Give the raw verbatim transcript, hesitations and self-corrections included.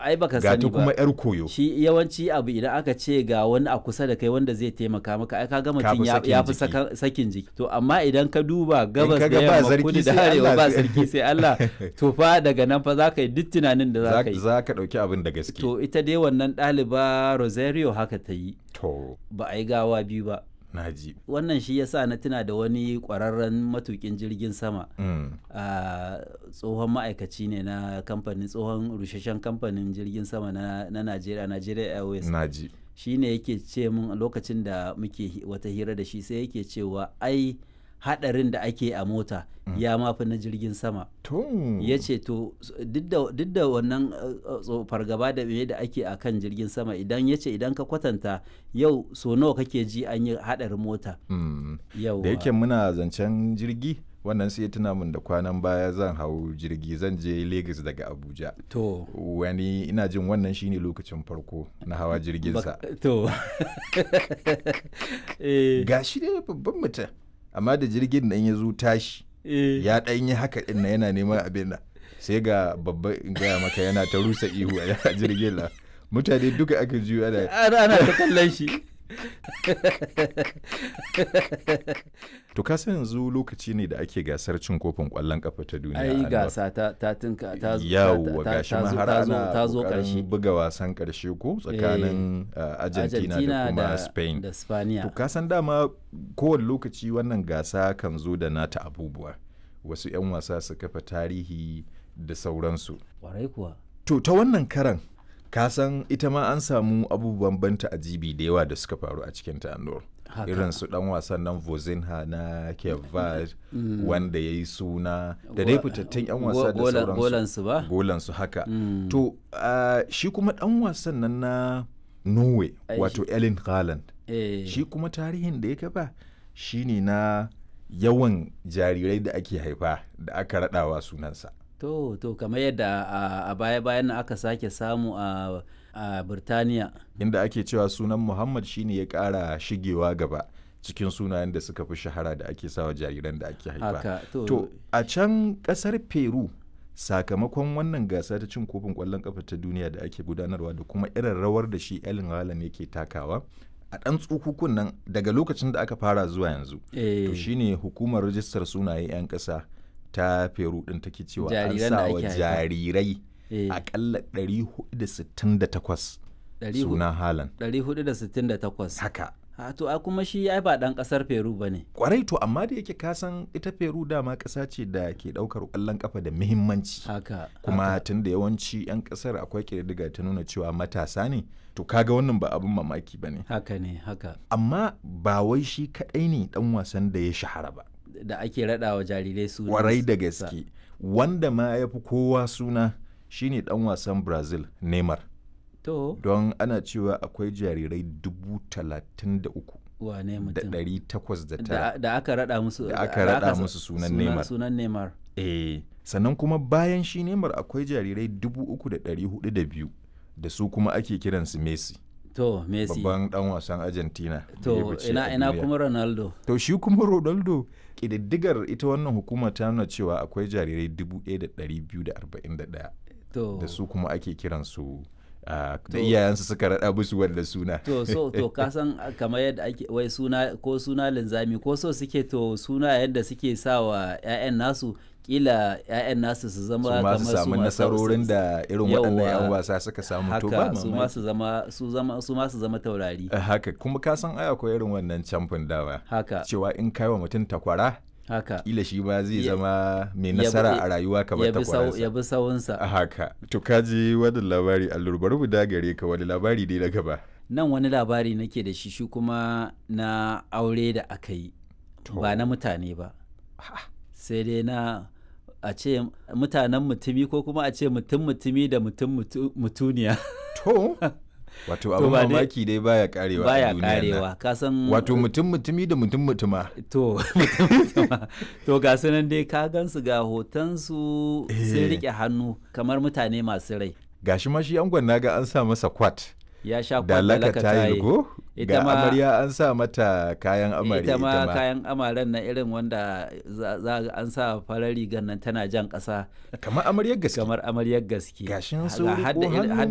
ai baka ga sani ta ba. kuma yar koyo. Shi yawanci abu idan aka ce ga wani a kusa da kai wanda zai taimaka maka ai kaga Ka mutum fi ya sakin ya fi jiki. saka- sakin jiki. To amma idan ka duba gabas da kaga ba yamma sarki kudu da sai arewa Allah ba sai- sarki sai Allah to fa daga nan fa za ka yi duk tunanin da za Za ka yi. za ka ɗauki abin da gaske. To ita dai wannan ɗaliba Rosario haka ta yi, To, ba a yi gawa biyu ba. naji. Wannan shi yasa na tuna da wani ƙwararren matukin jirgin sama. Mm. a tsohon ma'aikaci ne na kamfanin tsohon rusheshen kamfanin jirgin sama na na Najeriya Nigeria Airways. Naji. Shi ne yake ce mun a lokacin da muke hi- wata hira da shi sai yake cewa ai hadarin da ake a mota ya mafi na jirgin sama. To. Ya ce to s- duk da duk da wannan uh, uh, tso- fargaba da me da ake a kan jirgin sama idan ya ce idan ka kwatanta yau so nawa kake ji an yi hadarin mota. Mm. Yau Da yake muna zancen jirgi, wannan sai ya tuna min da kwanan baya zan hau jirgi zan je Lagos daga Abuja. to Wani ina jin wannan shine lokacin farko na hawa jirginsa. bak- to eh, Ga shi dai babban mutum, amma da jirgin nan ya zo tashi eh. ya ɗan yi haka ɗin na yana neman abin nan. Sai ga babba in gaya maka yana ta rusa ihu a jirgin nan. Mutane duka aka juyo ana ana ana ta kallon shi. To ka san yanzu lokaci ne da ake gasar cin kofin ƙwallon ƙafa ta duniya. ai Anwar. gasa ta ta tinka ta zo Yawwa ta- gashi ta ma zo- har ta zo- ana ta zo ƙoƙarin karshe buga wasan ƙarshe ko tsakanin uh, Argentina, da kuma Spain. da Spaniya. To ka san dama kowane lokaci wannan gasa kan zo da nata abubuwa. Wasu 'yan wasa su kafa tarihi da sauransu. Warai kuwa. To ta wannan karan ka san ita ma an samu abubuwan banta ajibi da yawa da suka faru a cikin ta Anwar. Haka. Irin su dan wasan nan Vozinha na Cape Verde wanda ya yi suna da dai fitattun 'yan wasa da Go- golan- sauransu. golansu ba? Golansu haka. Mm. To uh, shi kuma dan wasan nan na Norway Ai, wato Erling Haaland. Eh, Shi kuma tarihin da ya kafa shine na yawan jarirai da ake haifa da aka raɗawa sunansa. to to kamar yadda a- a baya bayan nan aka sake samu a a Birtaniya. Inda ake cewa sunan Muhammad shine ya ƙara shigewa gaba cikin sunayen da suka fi shahara da ake sawa jariran da ake haifa. Haka to, To a can ƙasar Peru sakamakon wannan gasa ta cin kofin ƙwallon ƙafa ta duniya da ake gudanarwa da kuma irin rawar da shi Erling Haaland yake takawa a ɗan tsukukun nan daga lokacin da aka fara zuwa yanzu. eh, To shine hukumar rajistar sunaye 'yan ƙasa ta Peru ɗin take cewa an Jariran da sa wa ake haifa. jarirai eh, aƙalla ɗari hudu da sittin da takwas ɗari hu- suna Haaland. ɗari hudu da sittin da takwas. Haka. Ha, to a kuma shi ai ba ɗan ƙasar Peru ba ne. Kwarai to amma da yake kasan ita Peru dama ƙasa ce da ke ɗaukar ƙwallon ƙafa da muhimmanci. Haka. Kuma haka. tun da yawanci 'yan ƙasar akwai ƙididdiga ta nuna cewa matasa ne, to kaga wannan ba abin mamaki ba ne. haka ne haka. Amma ba wai shi kaɗai ne ɗan wasan da ya shahara ba. Da ake raɗawa jarirai su. Kwarai da gaske. Wanda ma ya fi kowa suna shine ɗan wasan Brazil, Neymar. To Don ana cewa akwai jarirai dubu talatin da uku wane da mutum. ɗari takwas da Da, tara. da aka raɗa musu. Da aka raɗa sa- musu sunan Neymar. Sunan Neymar. Eh, sannan kuma bayan shi Neymar akwai jarirai dubu uku da ɗari hudu da biyu da su kuma ake kiransu Messi, To Messi. babban dan wasan Argentina. da ya To fice ina a ina duniya. kuma Ronaldo. To shi kuma Ronaldo ƙididdigar ita wannan hukuma ta nuna cewa akwai jarirai dubu ɗaya da ɗari biyu da arba'in da ɗaya To da su kuma ake kiransu ah, To- da iyayensu suka raɗa musu wanda suna. to so to ka san kamar yadda ake wai suna ko suna linzami ko so suke to suna yadda suke sawa ƴaƴan nasu kila ƴaƴan nasu su zama su kamar ma su samu ma- nasarorin da irin waɗannan 'yan Yawwa. wasa suka samu to ba haka su ma mamaki. su zama su zama su ma su zama taurari. Eh, haka kuma ka san ai akwai irin wannan camfin dawa Haka cewa in kai wa mutum takwara haka. kila shi ba zai Ya- zama mai ya bi- nasara a rayuwa kamar Ya bi sau ya takwaransa. bi sawunsa. A haka to kaji wani labari allur bari mu dagare ka wani labari dai na gaba. Nan wani labari nake da shi shi kuma na aure da aka yi To. ba na mutane ba. Sai dai na a ce mutanen mutumi ko kuma a ce mutum mutumi da mutum mutu- mutuniya. To wato To abin ba dai- mamaki dai baya karewa a Baya duniyan nan. karewa ka san Wato mutum mutumi da mutum mutuma. to mutum mutuma. To ga su nan dai ka gansu ga hotonsu sun Eh. rike hannu kamar mutane masu rai. Gashi ma shi angon naga an sa masa kwat Ya sha da laka kwallaka tayil go. Ita Ga ma- amarya an sa mata kayan amarya ita ma kayan amaren na irin wanda za za ga an sa farar rigar nan tana jan ƙasa kamar amaryar gaske. kamar amaryar gaske. Gashin Ga sun hadda riƙo irin- hannu